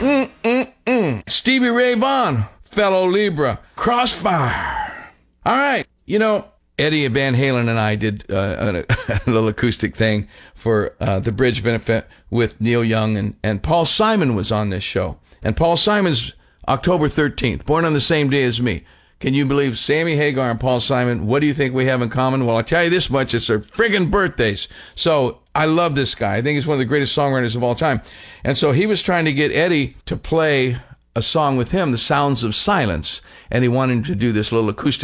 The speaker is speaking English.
Stevie Ray Vaughan, fellow Libra, Crossfire. All right, Eddie Van Halen and I did a little acoustic thing for the Bridge benefit with Neil Young, and Paul Simon was on this show. And Paul Simon's October 13th, born on the same day as me. Can you believe Sammy Hagar and Paul Simon? What do you think we have in common? Well, I'll tell you this much. It's their friggin' birthdays. So I love this guy. I think he's one of the greatest songwriters of all time. And so he was trying to get Eddie to play a song with him, The Sounds of Silence. And he wanted him to do this little acoustic